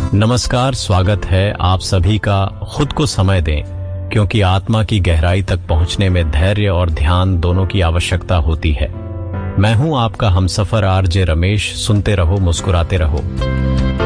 नमस्कार, स्वागत है आप सभी का। खुद को समय दें, क्योंकि आत्मा की गहराई तक पहुंचने में धैर्य और ध्यान दोनों की आवश्यकता होती है। मैं हूं आपका हमसफर आरजे रमेश। सुनते रहो, मुस्कुराते रहो।